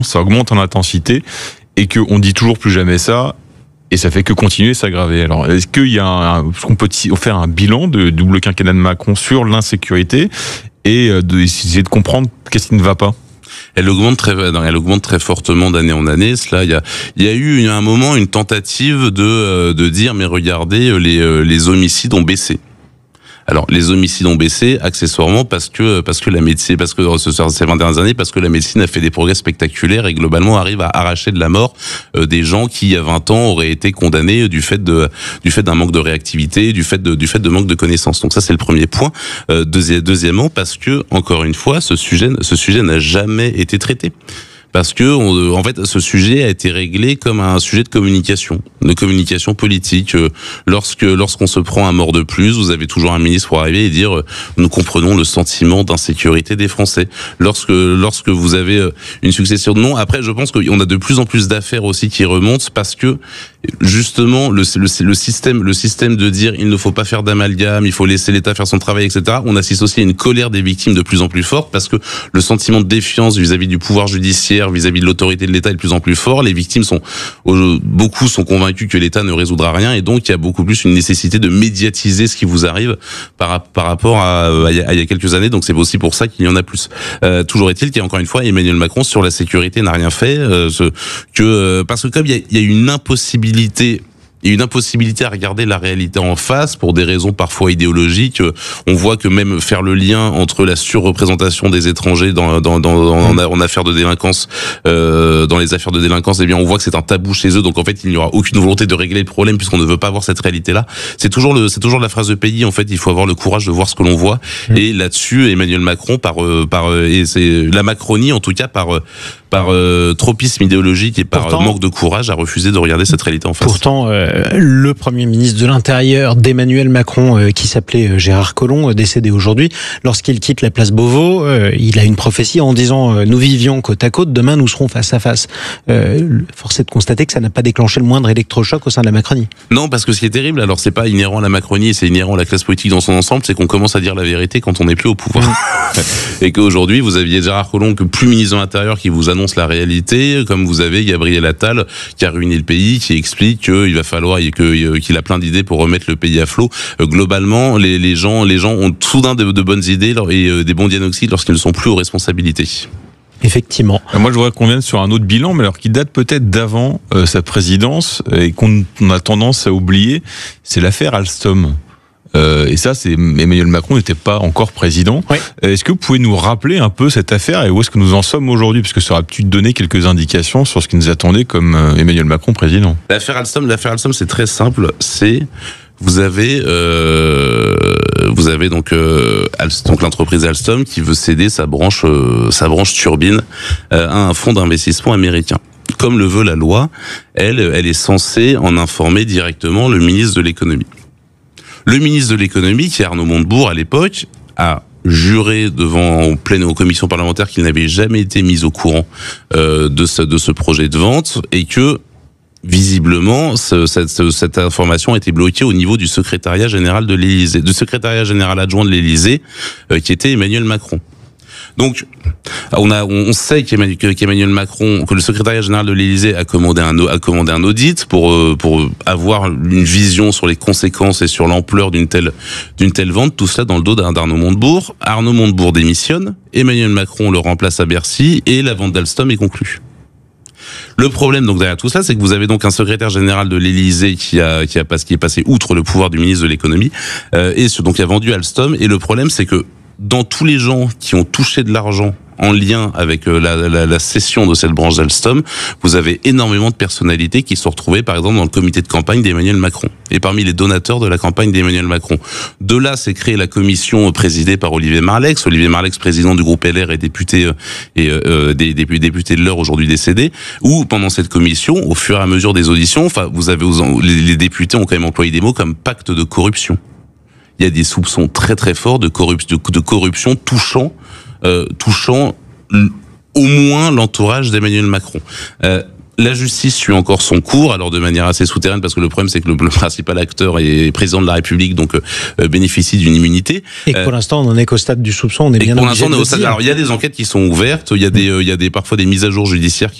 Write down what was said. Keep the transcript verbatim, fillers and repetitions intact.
ça augmente en intensité et qu'on dit toujours plus jamais ça. Et ça fait que continuer, s'aggraver. Alors, est-ce qu'il y a un, est-ce qu'on peut faire un bilan de double quinquennat de Macron sur l'insécurité et de, essayer de comprendre qu'est-ce qui ne va pas? Elle augmente très, elle augmente très fortement d'année en année. Cela, il y a, il y a eu à un moment une tentative de, de dire, mais regardez, les, les homicides ont baissé. Alors, les homicides ont baissé, accessoirement, parce que, parce que la médecine, parce que, ces vingt dernières années, parce que la médecine a fait des progrès spectaculaires et globalement arrive à arracher de la mort euh, des gens qui, il y a vingt ans, auraient été condamnés du fait de, du fait d'un manque de réactivité, du fait de, du fait de manque de connaissances. Donc ça, c'est le premier point. Euh, deuxi- deuxièmement, parce que, encore une fois, ce sujet, ce sujet n'a jamais été traité. Parce que, on, en fait, ce sujet a été réglé comme un sujet de communication, de communication politique. Lorsque, lorsqu'on se prend un mort de plus, vous avez toujours un ministre pour arriver et dire « nous comprenons le sentiment d'insécurité des Français ». Lorsque, lorsque vous avez une succession de noms, après, je pense qu'on a de plus en plus d'affaires aussi qui remontent parce que, justement, le, le, le système, le système de dire « il ne faut pas faire d'amalgame, il faut laisser l'État faire son travail », et cetera. On assiste aussi à une colère des victimes de plus en plus forte parce que le sentiment de défiance vis-à-vis du pouvoir judiciaire, vis-à-vis de l'autorité de l'État est de plus en plus fort. Les victimes sont, beaucoup sont convaincus que l'État ne résoudra rien et donc il y a beaucoup plus une nécessité de médiatiser ce qui vous arrive par, par rapport à, à, à il y a quelques années. Donc c'est aussi pour ça qu'il y en a plus. Euh, toujours est-il qu'il y a encore une fois Emmanuel Macron sur la sécurité n'a rien fait, euh, ce, que euh, parce que comme il y a, il y a une impossibilité. Il y a une impossibilité à regarder la réalité en face pour des raisons parfois idéologiques. On voit que même faire le lien entre la surreprésentation des étrangers dans, dans, dans, en, en affaires de délinquance, euh, dans les affaires de délinquance, eh bien, on voit que c'est un tabou chez eux. Donc, en fait, il n'y aura aucune volonté de régler le problème puisqu'on ne veut pas voir cette réalité-là. C'est toujours le, c'est toujours la phrase de Pays. En fait, il faut avoir le courage de voir ce que l'on voit. Mmh. Et là-dessus, Emmanuel Macron, par, par, et c'est la Macronie, en tout cas, par, par euh, tropisme idéologique et par pourtant, manque de courage, a refusé de regarder cette réalité en face. Pourtant, euh, le Premier ministre de l'Intérieur d'Emmanuel Macron, euh, qui s'appelait Gérard Collomb, euh, décédé aujourd'hui, lorsqu'il quitte la place Beauvau, euh, il a une prophétie en disant euh, « Nous vivions côte à côte, demain nous serons face à face euh, ». Force est de constater que ça n'a pas déclenché le moindre électrochoc au sein de la Macronie. Non, parce que ce qui est terrible, alors c'est pas inhérent à la Macronie, c'est inhérent à la classe politique dans son ensemble, c'est qu'on commence à dire la vérité quand on n'est plus au pouvoir. Et qu'aujourd'hui, vous aviez Gérard Collomb, que plus ministre de l'Intérieur, qui vous annonce la réalité, comme vous avez Gabriel Attal, qui a ruiné le pays, qui explique qu'il va falloir, que, qu'il a plein d'idées pour remettre le pays à flot. Euh, globalement, les, les gens, les gens ont soudain de, de bonnes idées et euh, des bons diagnostics lorsqu'ils ne sont plus aux responsabilités. Effectivement. Moi, je voudrais qu'on vienne sur un autre bilan, mais alors qui date peut-être d'avant euh, sa présidence et qu'on on a tendance à oublier, c'est l'affaire Alstom. Euh, et ça, c'est Emmanuel Macron n'était pas encore président. Oui. Est-ce que vous pouvez nous rappeler un peu cette affaire et où est-ce que nous en sommes aujourd'hui? Parce que ça aurait pu donner quelques indications sur ce qui nous attendait comme Emmanuel Macron président. L'affaire Alstom, l'affaire Alstom, c'est très simple. C'est vous avez euh, vous avez donc euh, Alstom, donc l'entreprise Alstom qui veut céder sa branche euh, sa branche turbine euh, à un fonds d'investissement américain. Comme le veut la loi, elle elle est censée en informer directement le ministre de l'économie. Le ministre de l'économie, qui est Arnaud Montebourg à l'époque, a juré devant en pleine aux commissions parlementaires qu'il n'avait jamais été mis au courant euh, de ce de ce projet de vente et que visiblement ce, cette, cette information a été bloquée au niveau du secrétariat général de l'Élysée, du secrétariat général adjoint de l'Élysée, euh, qui était Emmanuel Macron. Donc, on a, on sait qu'Emmanuel, qu'Emmanuel Macron, que le secrétariat général de l'Élysée a commandé un, a commandé un audit pour, pour avoir une vision sur les conséquences et sur l'ampleur d'une telle, d'une telle vente. Tout cela dans le dos d'Arnaud Montebourg. Arnaud Montebourg démissionne, Emmanuel Macron le remplace à Bercy et la vente d'Alstom est conclue. Le problème donc derrière tout ça, c'est que vous avez donc un secrétaire général de l'Élysée qui a qui a pas qui est passé outre le pouvoir du ministre de l'économie euh, et ce, donc qui a vendu Alstom. Et le problème, c'est que dans tous les gens qui ont touché de l'argent en lien avec la, la, la cession de cette branche d'Alstom, vous avez énormément de personnalités qui se sont retrouvées, par exemple, dans le comité de campagne d'Emmanuel Macron. Et parmi les donateurs de la campagne d'Emmanuel Macron. De là, s'est créée la commission présidée par Olivier Marleix. Olivier Marleix, président du groupe L R et député, et euh, des, des députés de l'Eure aujourd'hui décédé, où pendant cette commission, au fur et à mesure des auditions, enfin, vous avez, les, les députés ont quand même employé des mots comme pacte de corruption. Il y a des soupçons très très forts de corruption, de, de corruption touchant, euh, touchant au moins l'entourage d'Emmanuel Macron. Euh, La justice suit encore son cours, alors de manière assez souterraine, parce que le problème c'est que le, le principal acteur est président de la République, donc euh, bénéficie d'une immunité. Et que pour euh, l'instant on n'en est qu'au stade du soupçon, on est bien pour obligé l'instant, on est de au stade. dire. Alors il y a des enquêtes qui sont ouvertes, il y a des, il y a des parfois des mises à jour judiciaires qui